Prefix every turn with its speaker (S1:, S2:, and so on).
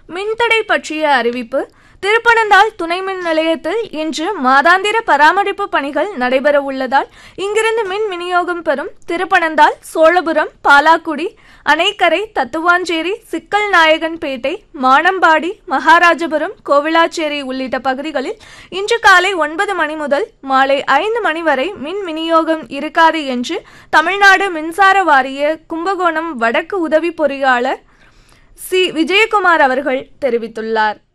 S1: மின்தடை பற்றிய அறிவிப்பு. திருப்பனந்தாள் துணை மின் நிலையத்தில் இன்று மாதாந்திர பராமரிப்பு பணிகள் நடைபெற உள்ளதால் இங்கிருந்து மின் விநியோகம் பெறும் திருப்பனந்தாள், சோழபுரம், பாலாக்குடி, அணைக்கரை, தத்துவாஞ்சேரி, சிக்கல் நாயகன்பேட்டை, மானம்பாடி, மகாராஜபுரம், கோவிலாச்சேரி உள்ளிட்ட பகுதிகளில் இன்று காலை 9 மணி முதல் மாலை 5 மணி வரை மின் விநியோகம் இருக்காது என்று தமிழ்நாடு மின்சார வாரிய கும்பகோணம் வடக்கு உதவி பொறியாளர் சி. விஜயகுமார் அவர்கள் தெரிவித்துள்ளார்.